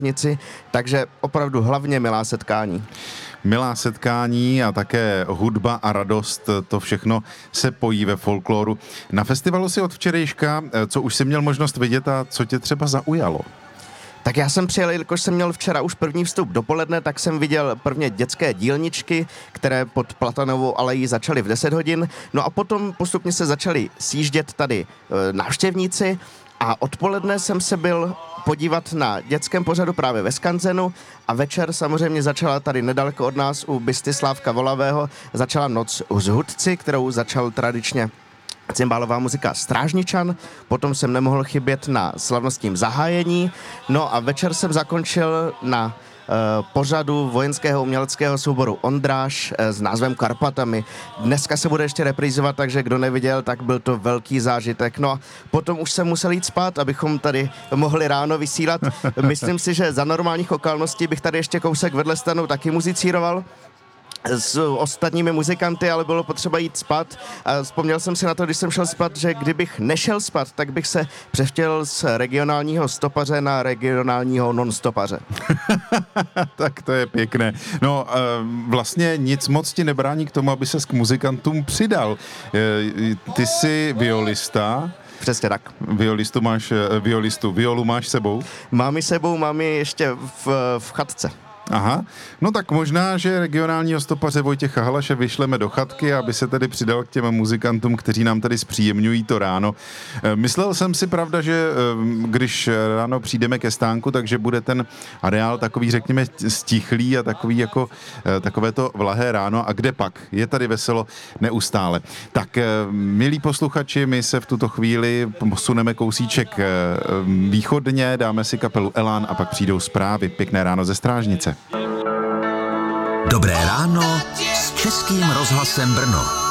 Strážnici, takže opravdu hlavně milá setkání. Milá setkání a také hudba a radost, to všechno se pojí ve folkloru. Na festivalu si od včerejška, co už jsi měl možnost vidět a co tě třeba zaujalo? Tak já jsem přijel, jelikož jsem měl včera už první vstup dopoledne, tak jsem viděl prvně dětské dílničky, které pod Platanovou alejí začaly v 10 hodin, no a potom postupně se začali sjíždět tady návštěvníci a odpoledne jsem se byl podívat na dětském pořadu právě ve Skanzenu a večer samozřejmě začala tady nedaleko od nás u Bysty Slávka Volavého začala noc s hudci, kterou začal tradičně cymbálová muzika Strážničan, potom jsem nemohl chybět na slavnostním zahájení, no a večer jsem zakončil na pořadu vojenského uměleckého souboru Ondráž s názvem Karpatami. Dneska se bude ještě reprízovat, takže kdo neviděl, tak byl to velký zážitek. No a potom už jsem musel jít spát, abychom tady mohli ráno vysílat. Myslím si, že za normálních okolností bych tady ještě kousek vedle stanu taky muzicíroval s ostatními muzikanty, ale bylo potřeba jít spát a vzpomněl jsem si na to, když jsem šel spát, že kdybych nešel spát, tak bych se převtěl z regionálního stopaře na regionálního non-stopaře. Tak to je pěkné. No vlastně nic moc ti nebrání k tomu, aby ses k muzikantům přidal. Ty jsi violista. Přesně tak. Violu máš sebou? Mám ji sebou, mám ji ještě v chatce. Aha, no tak možná, že regionálního stopaře Vojtěcha Halaše vyšleme do chatky, aby se tedy přidal k těm muzikantům, kteří nám tady zpříjemňují to ráno. Myslel jsem si, pravda, že když ráno přijdeme ke stánku, takže bude ten areál takový, řekněme, stichlý a takový jako takové to vlahé ráno a kde pak? Je tady veselo neustále. Tak, milí posluchači, my se v tuto chvíli posuneme kousíček východně, dáme si kapelu Elán a pak přijdou zprávy. Pěkné ráno ze Strážnice. Dobré ráno s Českým rozhlasem Brno.